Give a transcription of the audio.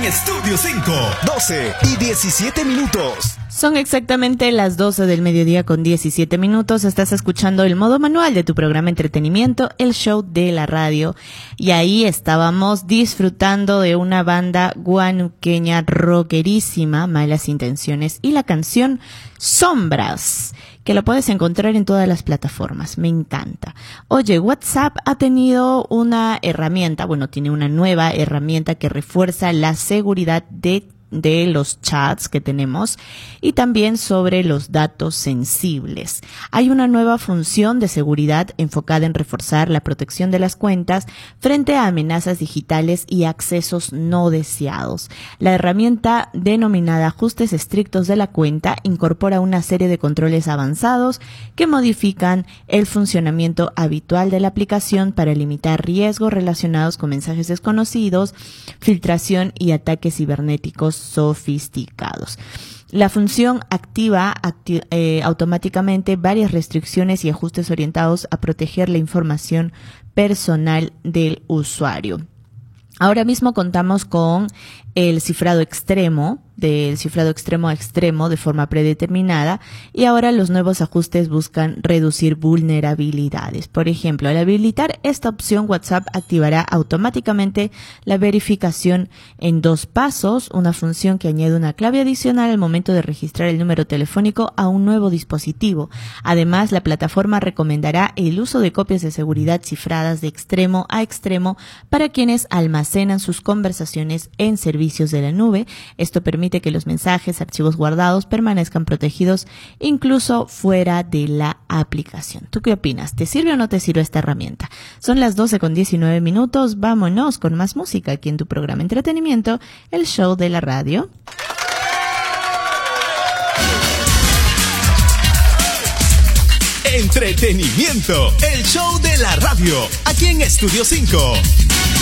Estudio 5, 12 y 17 minutos. Son exactamente las 12 del mediodía con 17 minutos. Estás escuchando el modo manual de tu programa Entretenimiento, el show de la radio. Y ahí estábamos disfrutando de una banda guanuqueña rockerísima, Malas Intenciones, y la canción Sombras, que lo puedes encontrar en todas las plataformas. Me encanta. Oye, WhatsApp ha tenido una herramienta, tiene una nueva herramienta que refuerza la seguridad de los chats que tenemos y también sobre los datos sensibles. Hay una nueva función de seguridad enfocada en reforzar la protección de las cuentas frente a amenazas digitales y accesos no deseados. La herramienta denominada Ajustes Estrictos de la Cuenta incorpora una serie de controles avanzados que modifican el funcionamiento habitual de la aplicación para limitar riesgos relacionados con mensajes desconocidos, filtración y ataques cibernéticos sofisticados. La función activa automáticamente varias restricciones y ajustes orientados a proteger la información personal del usuario. Ahora mismo contamos con el cifrado extremo, del cifrado extremo a extremo de forma predeterminada, y ahora los nuevos ajustes buscan reducir vulnerabilidades. Por ejemplo, al habilitar esta opción, WhatsApp activará automáticamente la verificación en 2 pasos, una función que añade una clave adicional al momento de registrar el número telefónico a un nuevo dispositivo. Además, la plataforma recomendará el uso de copias de seguridad cifradas de extremo a extremo para quienes almacenan sus conversaciones en servicios de la nube. Esto permite que los mensajes, archivos guardados permanezcan protegidos incluso fuera de la aplicación. ¿Tú qué opinas? ¿Te sirve o no te sirve esta herramienta? Son las 12 con 19 minutos. Vámonos con más música aquí en tu programa Entretenimiento, el show de la radio. Entretenimiento, el show de la radio, aquí en Estudio 5.